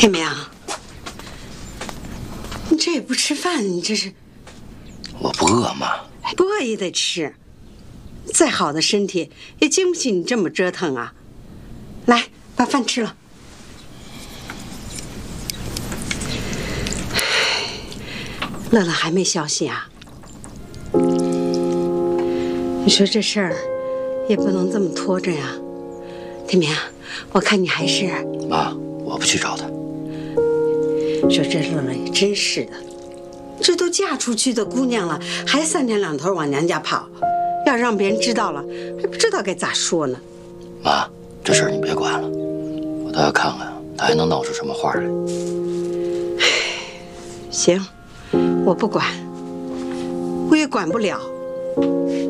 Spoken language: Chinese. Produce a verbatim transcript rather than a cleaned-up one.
天明，你这也不吃饭，你这是？ 我不饿，妈。 不饿也得吃，再好的身体也经不起你这么折腾啊！来，把饭吃了。乐乐还没消息啊？你说这事儿也不能这么拖着呀，天明，我看你还是…… 妈，我不去找他。 说这乐乐也真是的，这都嫁出去的姑娘了，还三天两头往娘家跑，要让别人知道了，还不知道该咋说呢。 妈，这事儿你别管了，我倒要看看他还能闹出什么花来。 行，我不管，我也管不了。